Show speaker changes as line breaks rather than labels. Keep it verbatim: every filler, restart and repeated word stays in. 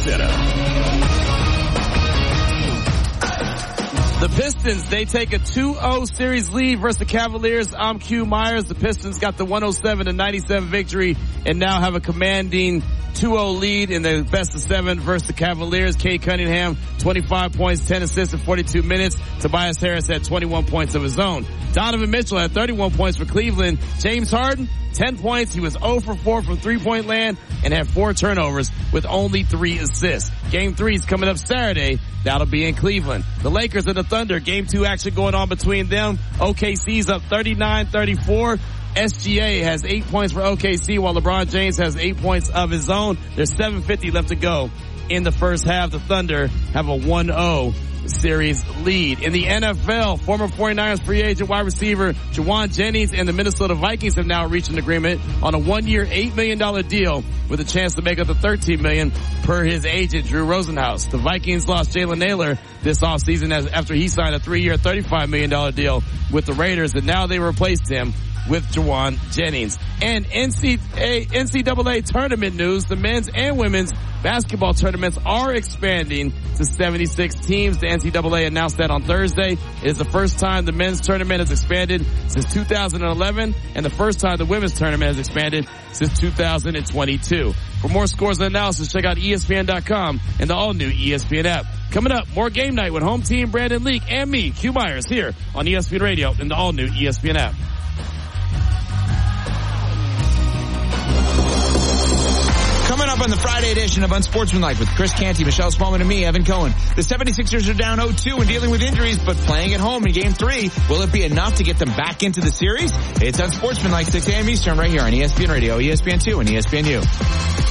Center.
The Pistons, they take a two oh series lead versus the Cavaliers. I'm Q Myers. The Pistons got the one oh seven to ninety-seven victory and now have a commanding two oh lead in the best of seven versus the Cavaliers. Cade Cunningham, twenty-five points, ten assists in forty-two minutes. Tobias Harris had twenty-one points of his own. Donovan Mitchell had thirty-one points for Cleveland. James Harden, ten points. He was zero for four from three-point land and had four turnovers with only three assists. Game three is coming up Saturday. That'll be in Cleveland. The Lakers and the Thunder, game two action going on between them. O K C's up thirty-nine thirty-four. S G A has eight points for O K C while LeBron James has eight points of his own. There's seven fifty left to go in the first half. The Thunder have a one oh series lead. In the N F L, former forty-niners free agent wide receiver Jauan Jennings and the Minnesota Vikings have now reached an agreement on a one-year, eight million dollars deal with a chance to make up the thirteen million dollars per his agent, Drew Rosenhaus. The Vikings lost Jalen Naylor this offseason as, after he signed a three-year, thirty-five million dollars deal with the Raiders, and now they replaced him with Jauan Jennings. And N C double A tournament news, the men's and women's basketball tournaments are expanding to seventy-six teams. The N C double A announced that on Thursday. It is the first time the men's tournament has expanded since two thousand eleven, and the first time the women's tournament has expanded since two thousand twenty-two. For more scores and analysis, check out E S P N dot com and the all-new E S P N app. Coming up, more game night with home team Brandon Leak and me, Q Myers, here on E S P N Radio and the all-new E S P N app.
Coming up on the Friday edition of Unsportsmanlike with Chris Canty, Michelle Spallman, and me, Evan Cohen. The seventy-sixers are down oh two and dealing with injuries, but playing at home in game three. Will it be enough to get them back into the series? It's Unsportsmanlike, six a.m. Eastern, right here on E S P N Radio, E S P N two, and E S P N U.